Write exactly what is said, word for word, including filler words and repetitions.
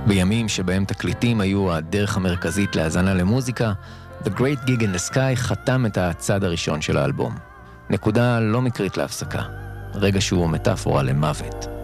בימים שבהם תקליטים היו הדרך המרכזית להאזנה למוזיקה, The Great Gig in the Sky חתם את הצד הראשון של האלבום. נקודה לא מקרית להפסקה, רגע שהוא מטאפורה למוות.